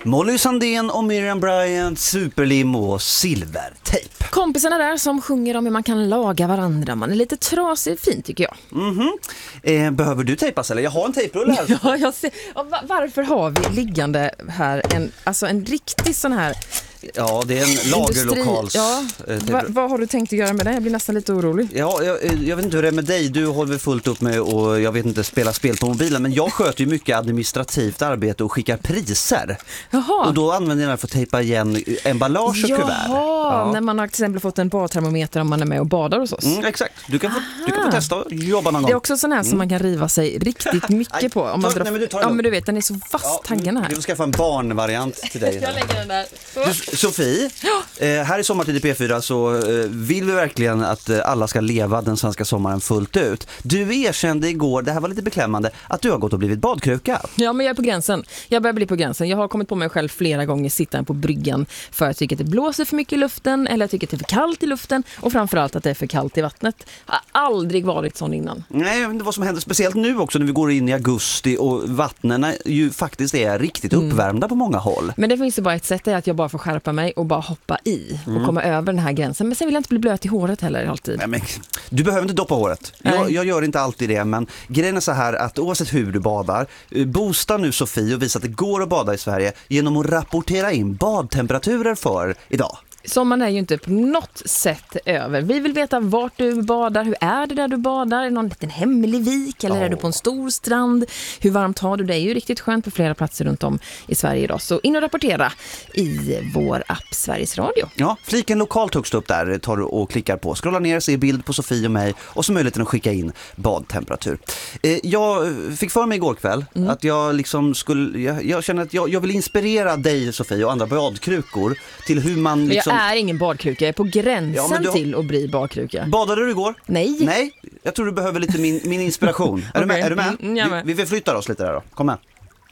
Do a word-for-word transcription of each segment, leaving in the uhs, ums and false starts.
Molly Sandén och Miriam Bryant, superlim och silvertejp. Kompisarna där som sjunger om hur man kan laga varandra. Man är lite trasig, fint tycker jag. Mm-hmm. eh, behöver du tejpas eller? Jag har en tejprulle här. Ja, jag ser. Och varför har vi liggande här en, alltså en riktig sån här... Ja, det är en lagerlokals... Ja. Va, vad har du tänkt att göra med det? Jag blir nästan lite orolig. Ja, jag, jag vet inte hur det är med dig. Du håller fullt upp med och jag vet inte spela spel på mobilen. Men jag sköter ju mycket administrativt arbete och skickar priser. Jaha. Och då använder jag den för att tejpa igen emballage och Jaha, kuvert. Ja, när man har till exempel fått en badtermometer om man är med och badar hos oss. Mm, exakt. Du kan, få, du kan få testa och jobba någon gång. Det är också sån här mm. som man kan riva sig riktigt mycket på. Om man ta, drar... nej, men du tar ja, men du vet, den är så fast, ja, taggarna här. Du ska få en barnvariant till dig. Jag lägger den där. Du, Sofie, ja. eh, här i Sommartid i P fyra så eh, vill vi verkligen att eh, alla ska leva den svenska sommaren fullt ut. Du erkände igår, det här var lite beklämmande, att du har gått och blivit badkruka. Ja, men jag är på gränsen. Jag börjar bli på gränsen. Jag har kommit på mig själv flera gånger sittande på bryggan för att jag tycker att det blåser för mycket i luften eller jag tycker att det är för kallt i luften och framförallt att det är för kallt i vattnet. Jag har aldrig varit sån innan. Nej, det var som händer speciellt nu också när vi går in i augusti och vattnen ju faktiskt är riktigt mm. uppvärmda på många håll. Men det finns ju bara ett sätt, är att jag bara får skärpa mig och bara hoppa i och mm. komma över den här gränsen. Men sen vill jag inte bli blöt i håret heller alltid. Nej, men, du behöver inte doppa håret. Jag, jag gör inte alltid det, men grejen är så här att oavsett hur du badar, boosta nu Sofie och visa att det går att bada i Sverige genom att rapportera in badtemperaturer för idag. Sommaren är ju inte på något sätt över. Vi vill veta vart du badar. Hur är det där du badar? Är det någon liten hemlig vik? Eller oh. är du på en stor strand? Hur varmt har du det? Det är ju riktigt skönt på flera platser runt om i Sverige idag. Så in och rapportera i vår app Sveriges Radio. Ja, fliken lokalt högst upp där tar du och klickar på. Scrolla ner, se bild på Sofie och mig och så möjligheten att skicka in badtemperatur. Eh, jag fick för mig igår kväll mm. att jag liksom skulle... Jag, jag känner att jag, jag vill inspirera dig Sofie och andra badkrukor till hur man liksom... Jag är ingen badkruka, jag är på gränsen ja, har... till att bli badkruka. Badade du igår? Nej. Nej, jag tror du behöver lite min, min inspiration. Är, okay. du med? Är du med? Mm, med. Vi, vi förflyttar oss lite där då. Kom med.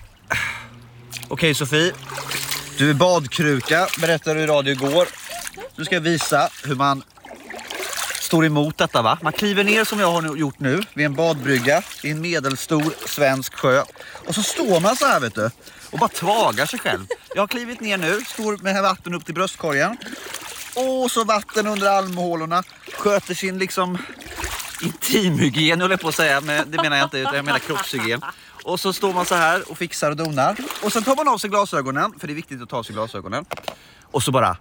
Okej okay, Sofie, du är badkruka, berättade du i radio igår. Nu ska jag visa hur man står emot detta va. Man kliver ner som jag har gjort nu vid en badbrygga i en medelstor svensk sjö. Och så står man så här vet du. Och bara tvagar sig själv. Jag har klivit ner nu, står med vatten upp till bröstkorgen. Och så vatten under armhålorna. Sköter sin liksom intimhygien, höll jag på att säga. Men det menar jag inte, utan jag menar kroppshygien. Och så står man så här och fixar och donar. Och sen tar man av sig glasögonen, för det är viktigt att ta av sig glasögonen. Och så bara...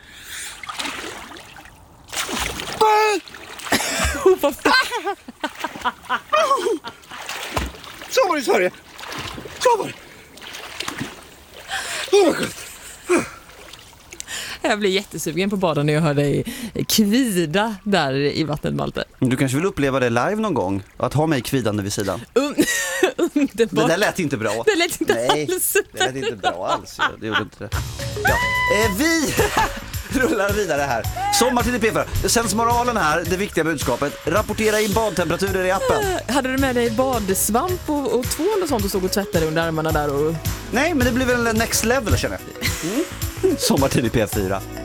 Så var det, Sverige! Så var det! Oh, jag blir jättesugen på baden när jag hör dig kvida där i vattnet, Malte. Du kanske vill uppleva det live någon gång? Att ha mig kvidande vid sidan. Un- underbart. Det där lät inte bra. Det lät inte Nej, alls. Det lät inte bra alls. Det gjorde inte det. Ja. Eh, vi rullar vidare här. Sommartid i P fyra. Sänds moralen här, det viktiga budskapet. Rapportera in badtemperaturer i appen. Äh, hade du med dig badsvamp och, och tvål och sånt och stod och tvättade under armarna där? Och... Nej, men det blir väl en next level känner jag. Mm. Sommartid i P fyra.